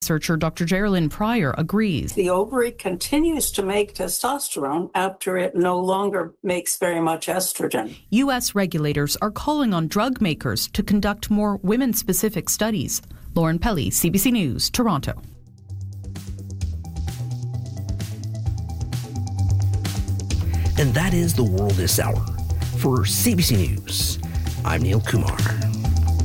Researcher Dr. Geraldine Pryor agrees. The ovary continues to make testosterone after it no longer makes very much estrogen. U.S. regulators are calling on drug makers to conduct more women-specific studies. Lauren Pelly, CBC News, Toronto. And that is the world this hour. For CBC News, I'm Neil Kumar.